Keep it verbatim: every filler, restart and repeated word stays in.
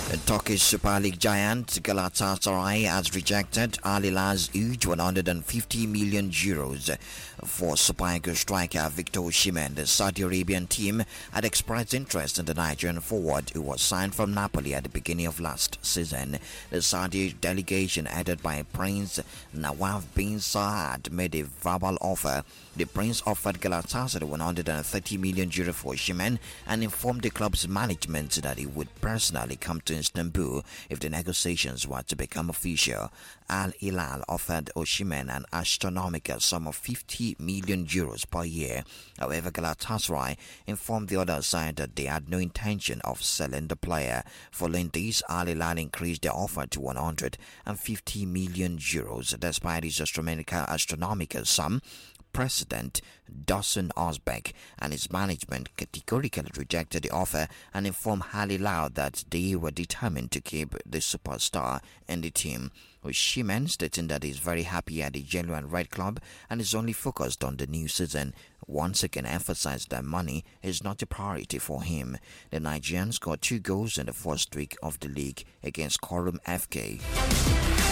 The Turkish Super League giant Galatasaray has rejected Al Hilal's huge one hundred fifty million euros for Super Eagles striker Victor Osimhen. The Saudi Arabian team had expressed interest in the Nigerian forward who was signed from Napoli at the beginning of last season. The Saudi delegation, headed by Prince Nawaf bin Saad, made a verbal offer. The Prince offered Galatasaray one hundred thirty million euros for Osimhen and informed the club's management that he would personally come to Istanbul if the negotiations were to become official. Al Hilal offered Osimhen an astronomical sum of fifty million euros per year. However, Galatasaray informed the other side that they had no intention of selling the player. Following this, Al Hilal increased their offer to one hundred fifty million euros. Despite this astronomical, astronomical sum, President Dawson Osbeck and his management categorically rejected the offer and informed Al Hilal that they were determined to keep the superstar in the team. Osimhen, stating that he is very happy at the genuine Red Club and is only focused on the new season, once again emphasized that money is not a priority for him. The Nigerian scored two goals in the first week of the league against Corum F K.